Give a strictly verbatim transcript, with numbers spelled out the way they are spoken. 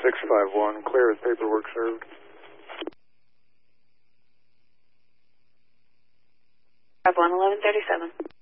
six five one, clear as paperwork served. five one, eleven thirty-seven.